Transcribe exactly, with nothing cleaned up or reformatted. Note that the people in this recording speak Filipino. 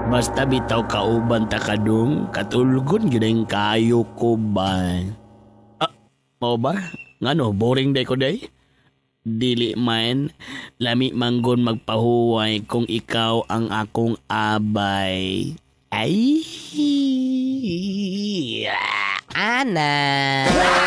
Basta bitaw kauban ta kadung, katulgon yun ang kayo ko ba? Ah, mo ba? Ngano, boring day ko day? Dili man, lami manggon magpahuway kung ikaw ang akong abay. Ay! Ana!